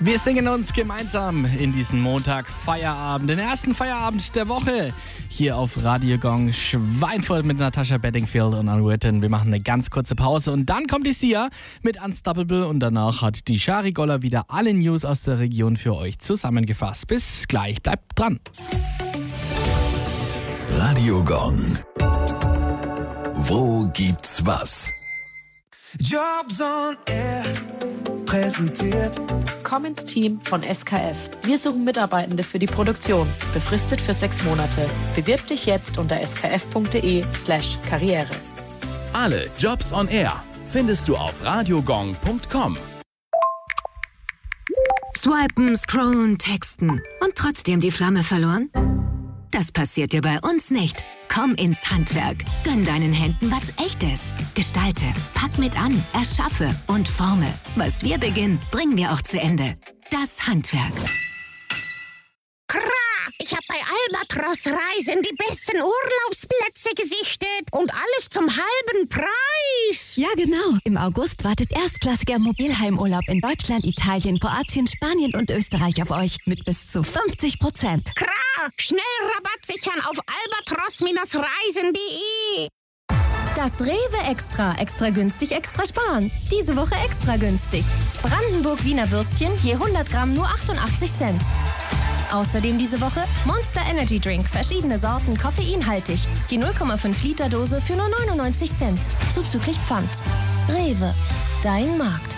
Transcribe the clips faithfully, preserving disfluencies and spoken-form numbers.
Wir singen uns gemeinsam in diesen Montag Feierabend, den ersten Feierabend der Woche hier auf Radio Gong Schweinfurt mit Natascha Bedingfield und Unwritten. Wir machen eine ganz kurze Pause und dann kommt die Sia mit Unstoppable und danach hat die Shari Goller wieder alle News aus der Region für euch zusammengefasst. Bis gleich, bleibt dran. Radio Gong. Wo gibt's was? Jobs on Air präsentiert. Komm ins Team von S K F. Wir suchen Mitarbeitende für die Produktion. Befristet für sechs Monate. Bewirb dich jetzt unter skf.de slash karriere. Alle Jobs on Air findest du auf radiogong punkt com. Swipen, scrollen, texten und trotzdem die Flamme verloren? Das passiert dir bei uns nicht. Komm ins Handwerk. Gönn deinen Händen was Echtes. Gestalte, pack mit an, erschaffe und forme. Was wir beginnen, bringen wir auch zu Ende. Das Handwerk. Kra! Ich habe bei Albatros Reisen die besten Urlaubsplätze gesichtet. Und alles zum halben Preis. Ja, genau. Im August wartet erstklassiger Mobilheimurlaub in Deutschland, Italien, Kroatien, Spanien und Österreich auf euch. Mit bis zu fünfzig Prozent. Kra! Schnell Rabatt sichern auf albatros Bindestrich reisen punkt de. Das Rewe Extra. Extra günstig, extra sparen. Diese Woche extra günstig. Brandenburg-Wiener Würstchen je hundert Gramm nur achtundachtzig Cent. Außerdem diese Woche Monster Energy Drink. Verschiedene Sorten, koffeinhaltig. Die null Komma fünf Liter Dose für nur neunundneunzig Cent. Zuzüglich Pfand. Rewe. Dein Markt.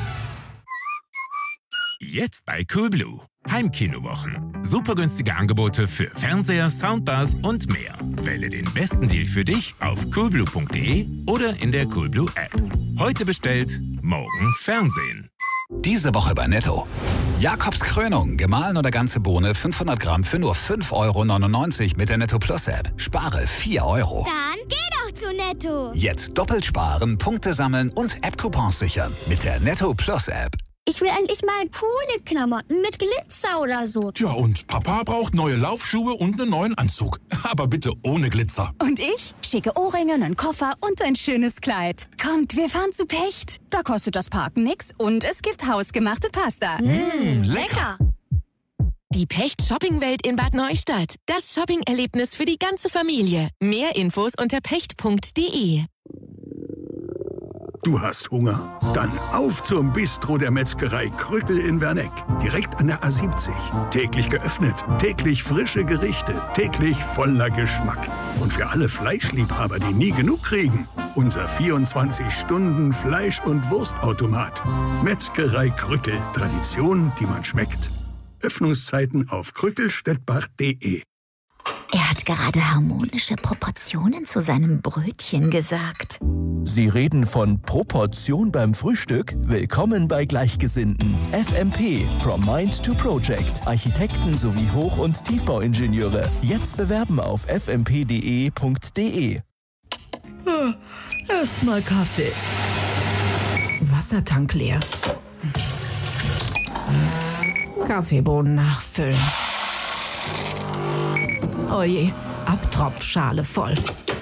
Jetzt bei Coolblue. Heimkinowochen. Super günstige Angebote für Fernseher, Soundbars und mehr. Wähle den besten Deal für dich auf coolblue punkt de oder in der Coolblue App. Heute bestellt, morgen Fernsehen. Diese Woche bei Netto. Jakobs Krönung, gemahlen oder ganze Bohne, fünfhundert Gramm für nur fünf Euro neunundneunzig mit der Netto Plus App. Spare vier Euro. Dann geh doch zu Netto. Jetzt doppelt sparen, Punkte sammeln und App-Coupons sichern mit der Netto Plus App. Ich will endlich mal coole Klamotten mit Glitzer oder so. Tja, und Papa braucht neue Laufschuhe und einen neuen Anzug. Aber bitte ohne Glitzer. Und ich? Schicke Ohrringe, einen Koffer und ein schönes Kleid. Kommt, wir fahren zu Pecht. Da kostet das Parken nix und es gibt hausgemachte Pasta. Mmh, lecker. Die Pecht-Shopping-Welt in Bad Neustadt. Das Shopping-Erlebnis für die ganze Familie. Mehr Infos unter pecht punkt de. Du hast Hunger? Dann auf zum Bistro der Metzgerei Krückel in Werneck. Direkt an der A siebzig. Täglich geöffnet, täglich frische Gerichte, täglich voller Geschmack. Und für alle Fleischliebhaber, die nie genug kriegen, unser vierundzwanzig Stunden Fleisch- und Wurstautomat. Metzgerei Krückel. Tradition, die man schmeckt. Öffnungszeiten auf krückelstedt-bach punkt de. Er hat gerade harmonische Proportionen zu seinem Brötchen gesagt. Sie reden von Proportion beim Frühstück? Willkommen bei Gleichgesinnten. F M P, From Mind to Project. Architekten sowie Hoch- und Tiefbauingenieure. Jetzt bewerben auf f m p punkt d e punkt d e. Erstmal Kaffee. Wassertank leer. Kaffeebohnen nachfüllen. Oje, Abtropfschale voll.